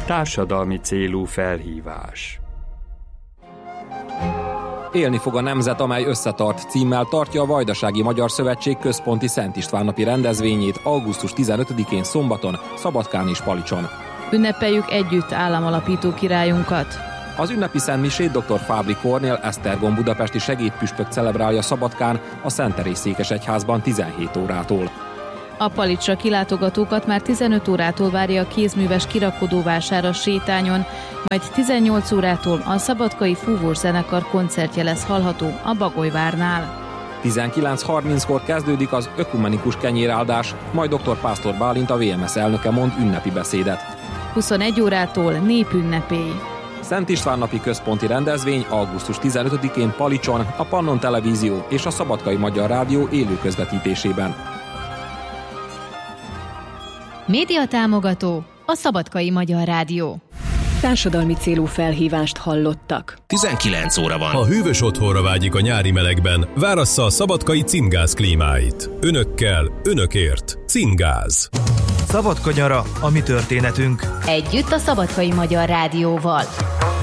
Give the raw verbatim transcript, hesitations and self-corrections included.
Társadalmi célú felhívás. Élni fog a nemzet, amely összetart címmel tartja a Vajdasági Magyar Szövetség központi Szent István napi rendezvényét augusztus tizenötödikén szombaton Szabadkán és Palicson. Ünnepeljük együtt államalapító királyunkat. Az ünnepi szentmisét dr. Fábri Kornél Esztergom budapesti segédpüspök celebrálja Szabadkán a Szent Teréz székesegyházban tizenhét órától. A Palicsra kilátogatókat már tizenöt órától várja a kézműves kirakodóvásár a sétányon, majd tizennyolc órától a szabadkai fúvós zenekar koncertje lesz hallható a Bagolyvárnál. tizenkilenc harminckor kezdődik az ökumenikus kenyéráldás, majd dr. Pásztor Bálint, a vé em es elnöke mond ünnepi beszédet. huszonegy órától népünnepély. Szent István napi központi rendezvény augusztus tizenötödikén Palicson, a Pannon Televízió és a Szabadkai Magyar Rádió élő közvetítésében. Média támogató a Szabadkai Magyar Rádió. Társadalmi célú felhívást hallottak. tizenkilenc óra van. Ha hűvös otthonra vágyik a nyári melegben, várassza a Szabadkai Cimgáz klímáit. Önökkel, önökért. Cimgáz. Szabadka nyara, a mi történetünk. Együtt a Szabadkai Magyar Rádióval.